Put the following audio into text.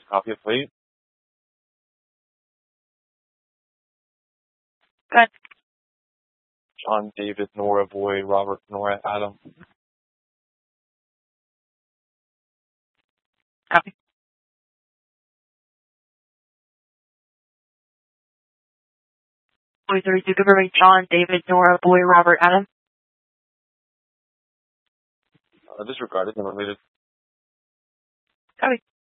Copy of plate. Good. John, David, Nora, Boy, Robert, Nora, Adam. Copy. Boy 32, confirming John, David, Nora, Boy, Robert, Adam. Disregarded, never related. Copy.